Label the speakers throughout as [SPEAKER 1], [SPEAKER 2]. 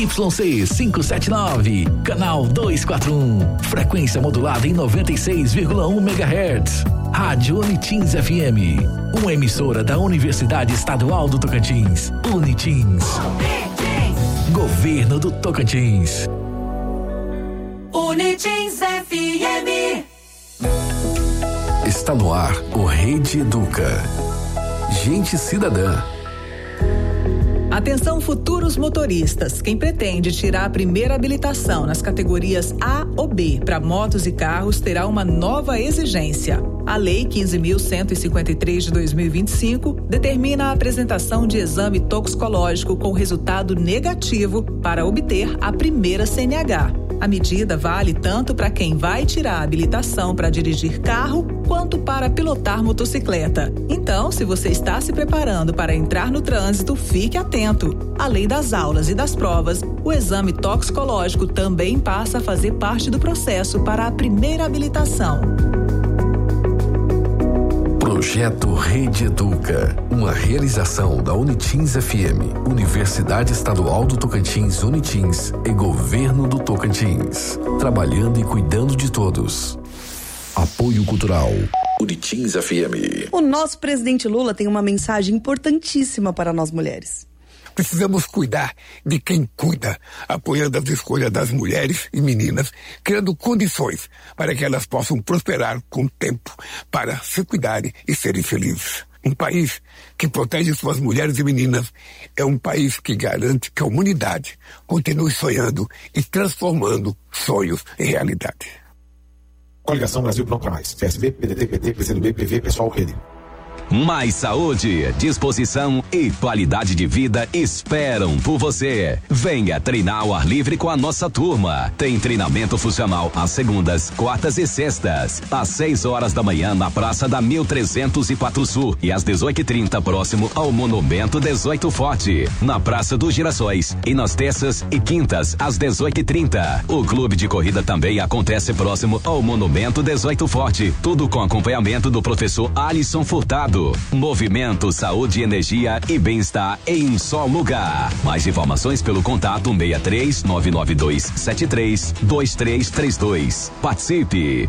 [SPEAKER 1] YC 579, canal 241, frequência modulada em 96,1 MHz. Rádio Unitins FM, uma emissora da Universidade Estadual do Tocantins. Unitins. Governo do Tocantins.
[SPEAKER 2] Unitins FM.
[SPEAKER 1] Está no ar o Rede Educa. Gente cidadã.
[SPEAKER 3] Atenção, futuros motoristas. Quem pretende tirar a primeira habilitação nas categorias A ou B para motos e carros terá uma nova exigência. A Lei 15.153 de 2025 determina a apresentação de exame toxicológico com resultado negativo para obter a primeira CNH. A medida vale tanto para quem vai tirar a habilitação para dirigir carro quanto para pilotar motocicleta. Então, se você está se preparando para entrar no trânsito, fique atento. Além das aulas e das provas, o exame toxicológico também passa a fazer parte do processo para a primeira habilitação.
[SPEAKER 1] Projeto Rede Educa, uma realização da Unitins FM, Universidade Estadual do Tocantins Unitins e Governo do Tocantins, trabalhando e cuidando de todos. Apoio Cultural, Unitins FM.
[SPEAKER 4] O nosso presidente Lula tem uma mensagem importantíssima para nós mulheres.
[SPEAKER 5] Precisamos cuidar de quem cuida, apoiando as escolhas das mulheres e meninas, criando condições para que elas possam prosperar com o tempo, para se cuidarem e serem felizes. Um país que protege suas mulheres e meninas é um país que garante que a humanidade continue sonhando e transformando sonhos em realidade.
[SPEAKER 6] Coligação Brasil Pronto pra Mais. PSB, PDT, PT, PCdoB, PV, Pessoal, Rede.
[SPEAKER 7] Mais saúde, disposição e qualidade de vida esperam por você. Venha treinar ao ar livre com a nossa turma. Tem treinamento funcional às segundas, quartas e sextas, às 6 horas da manhã na Praça da 1304 Sul e às 18h30 próximo ao Monumento 18 Forte, na Praça dos Girassóis, e nas terças e quintas às 18h30. O clube de corrida também acontece próximo ao Monumento 18 Forte, tudo com acompanhamento do professor Alisson Furtado. Movimento, saúde, energia e bem-estar em um só lugar. Mais informações pelo contato 63 992 73 2332. Participe!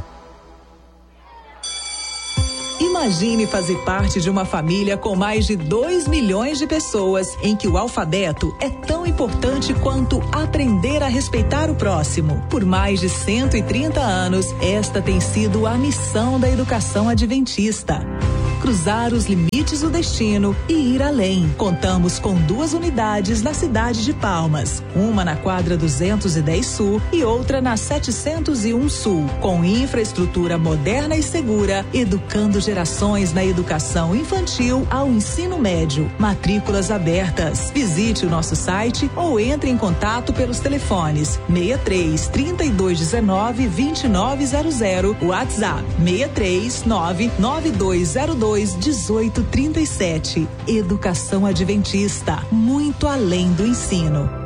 [SPEAKER 3] Imagine fazer parte de uma família com mais de 2 milhões de pessoas em que o alfabeto é tão importante quanto aprender a respeitar o próximo. Por mais de 130 anos, esta tem sido a missão da educação adventista. Cruzar os limites do destino e ir além. Contamos com 2 unidades na cidade de Palmas, uma na quadra 210 Sul e outra na 701 Sul, com infraestrutura moderna e segura, educando gerações na educação infantil ao ensino médio. Matrículas abertas. Visite o nosso site ou entre em contato pelos telefones 63 3219 2900, WhatsApp 63 99202 1837. Educação Adventista, muito além do ensino.